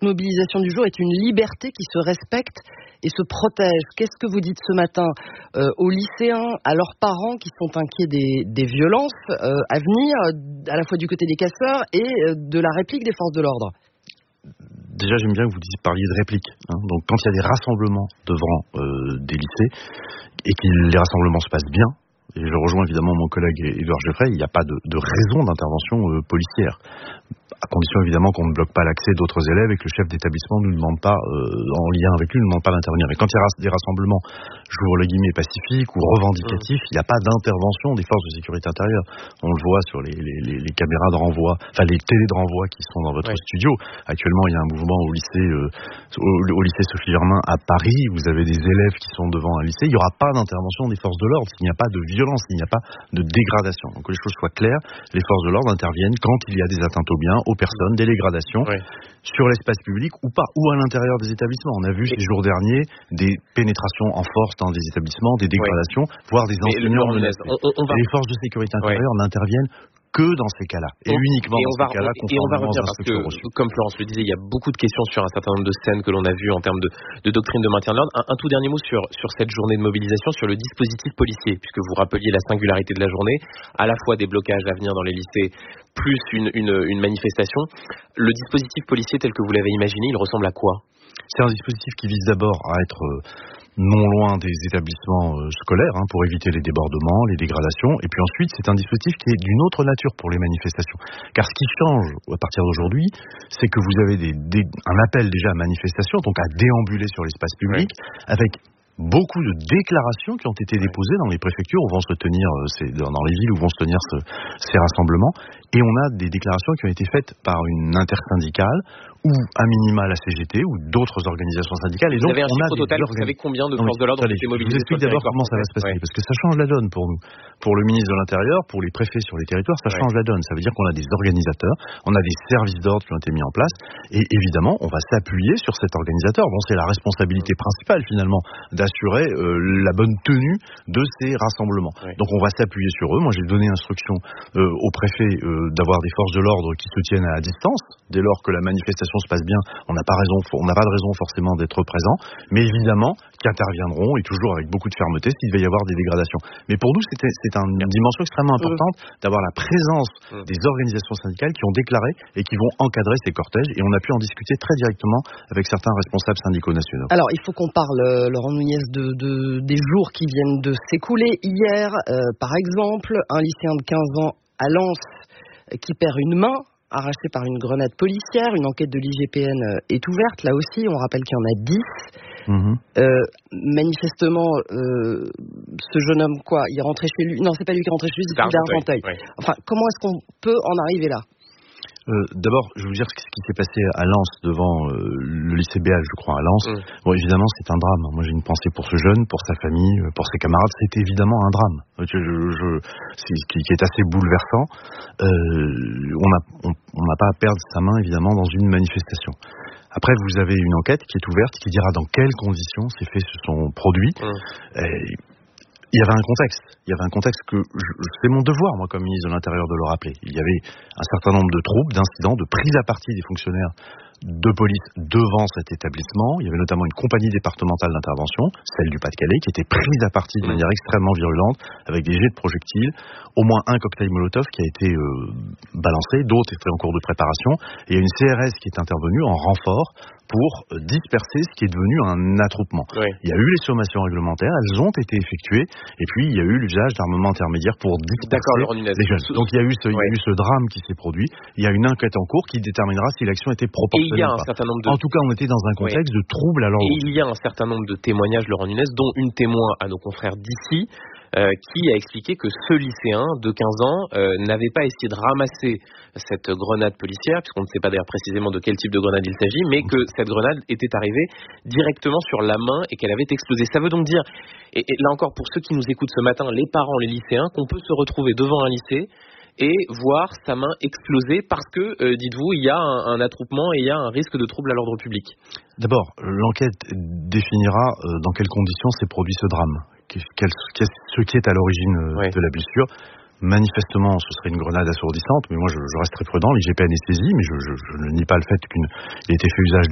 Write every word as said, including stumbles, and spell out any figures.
mobilisation du jour est une liberté qui se respecte et se protège. Qu'est-ce que vous dites ce matin euh, aux lycéens, à leurs parents qui sont inquiets des, des violences euh, à venir, à la fois du côté des casseurs et euh, de la réplique des forces de l'ordre? Déjà, j'aime bien que vous parliez de réplique. Hein. Donc, quand il y a des rassemblements devant euh, des lycées et que les rassemblements se passent bien, et je rejoins évidemment mon collègue Édouard Geoffrey, il n'y a pas de, de raison d'intervention euh, policière. À condition évidemment qu'on ne bloque pas l'accès d'autres élèves et que le chef d'établissement ne nous demande pas, euh, en lien avec lui, ne demande pas d'intervenir. Mais quand il y a des rassemblements, j'ouvre le guillemets, pacifiques ou revendicatifs, mmh. il n'y a pas d'intervention des forces de sécurité intérieure. On le voit sur les, les, les, les caméras de renvoi, enfin les télés de renvoi qui sont dans votre ouais. studio. Actuellement, il y a un mouvement au lycée, euh, au, au lycée Sophie Germain à Paris. Vous avez des élèves qui sont devant un lycée. Il n'y aura pas d'intervention des forces de l'ordre. Il n'y a pas de violence, il n'y a pas de dégradation. Donc que les choses soient claires, les forces de l'ordre interviennent quand il y a des atteintes aux biens, aux personnes, des dégradations ouais. sur l'espace public ou pas, ou à l'intérieur des établissements. On a vu ces jours derniers des pénétrations en force dans des établissements, des dégradations, ouais. voire des enseignants menacés. On, on va... Les forces de sécurité intérieure ouais. n'interviennent que dans ces cas-là, et on, uniquement et dans ces va, cas-là, et on va revenir parce que, reçues. Comme Florence le disait, il y a beaucoup de questions sur un certain nombre de scènes que l'on a vues en termes de, de doctrine de maintien de l'ordre. Un, un tout dernier mot sur, sur cette journée de mobilisation, sur le dispositif policier, puisque vous rappeliez la singularité de la journée, à la fois des blocages à venir dans les lycées, plus une, une, une manifestation. Le dispositif policier tel que vous l'avez imaginé, il ressemble à quoi ? C'est un dispositif qui vise d'abord à être... Euh, non loin des établissements euh, scolaires, hein, pour éviter les débordements, les dégradations. Et puis ensuite, c'est un dispositif qui est d'une autre nature pour les manifestations. Car ce qui change à partir d'aujourd'hui, c'est que vous avez des, des, un appel déjà à manifestation, donc à déambuler sur l'espace public, oui. avec beaucoup de déclarations qui ont été déposées dans les préfectures où vont se tenir, dans les villes où vont se tenir ce, ces rassemblements. Et on a des déclarations qui ont été faites par une intersyndicale ou à minima la C G T ou d'autres organisations syndicales. Et vous donc, avez un on a chiffre total, vous savez combien de forces de l'ordre ont été mobilisées? Je vous explique d'abord comment ça va se passer, ouais. parce que ça change la donne pour nous. Pour le ministre de l'Intérieur, pour les préfets sur les territoires, ça ouais. change la donne. Ça veut dire qu'on a des organisateurs, on a des services d'ordre qui ont été mis en place, et évidemment, on va s'appuyer sur cet organisateur. Bon, c'est la responsabilité principale, finalement, d'assurer euh, la bonne tenue de ces rassemblements. Ouais. Donc, on va s'appuyer sur eux. Moi, j'ai donné instruction euh, au préfet euh, d'avoir des forces de l'ordre qui se tiennent à distance. Dès lors que la manifestation se passe bien, on n'a pas raison, on n'a pas de raison forcément d'être présent, mais évidemment qui interviendront et toujours avec beaucoup de fermeté s'il va y avoir des dégradations. Mais pour nous, c'était, c'est un, une dimension extrêmement importante d'avoir la présence des organisations syndicales qui ont déclaré et qui vont encadrer ces cortèges, et on a pu en discuter très directement avec certains responsables syndicaux nationaux. Alors, il faut qu'on parle, Laurent Nunez, de, de, des jours qui viennent de s'écouler. Hier, euh, par exemple, un lycéen de quinze ans à Lens qui perd une main, arraché par une grenade policière. Une enquête de l'I G P N est ouverte. Là aussi, on rappelle qu'il y en a dix. Mmh. Euh, manifestement, euh, ce jeune homme, quoi, il est rentré chez lui. Non, c'est pas lui qui est rentré chez lui, c'est celui d'Argenteuil. Oui. Enfin, comment est-ce qu'on peut en arriver là ? Euh, d'abord, je vais vous dire ce qui s'est passé à Lens devant euh, le lycée Béal, je crois, à Lens. Mmh. Bon, évidemment, c'est un drame. Moi, j'ai une pensée pour ce jeune, pour sa famille, pour ses camarades. C'est évidemment un drame, je, je, je, c'est, qui, qui est assez bouleversant. Euh, on n'a on, on n'a pas à perdre sa main, évidemment, dans une manifestation. Après, vous avez une enquête qui est ouverte, qui dira dans quelles conditions ces faits se sont produits. Mmh. Et, il y avait un contexte, il y avait un contexte que je, c'est mon devoir, moi, comme ministre de l'Intérieur, de le rappeler. Il y avait un certain nombre de troubles, d'incidents, de prise à partie des fonctionnaires de police devant cet établissement. Il y avait notamment une compagnie départementale d'intervention, celle du Pas-de-Calais, qui était prise à partie de manière extrêmement virulente, avec des jets de projectiles, au moins un cocktail Molotov qui a été euh, balancé, d'autres étaient en cours de préparation, et il y a une C R S qui est intervenue en renfort pour disperser ce qui est devenu un attroupement. Oui. Il y a eu les sommations réglementaires, elles ont été effectuées, et puis il y a eu l'usage d'armements intermédiaires pour disperser les jeunes. Donc il y a eu ce, oui. il y a eu ce drame qui s'est produit, il y a une enquête en cours qui déterminera si l'action était proportionnelle. Et il y a un certain nombre de... En tout cas, on était dans un contexte oui. de trouble à l'ordre. Et il y a un certain nombre de témoignages, Laurent Nunez, dont une témoin à nos confrères d'ici, Euh, qui a expliqué que ce lycéen de quinze ans euh, n'avait pas essayé de ramasser cette grenade policière, puisqu'on ne sait pas d'ailleurs précisément de quel type de grenade il s'agit, mais que cette grenade était arrivée directement sur la main et qu'elle avait explosé. Ça veut donc dire, et, et là encore pour ceux qui nous écoutent ce matin, les parents, les lycéens, qu'on peut se retrouver devant un lycée et voir sa main exploser parce que, euh, dites-vous, il y a un, un attroupement et il y a un risque de trouble à l'ordre public. D'abord, l'enquête définira euh, dans quelles conditions s'est produit ce drame. Quel, quel, ce qui est à l'origine oui. de la blessure. Manifestement, ce serait une grenade assourdissante, mais moi je, je reste très prudent. L'I G P N est saisi, mais je, je, je ne nie pas le fait qu'il ait été fait usage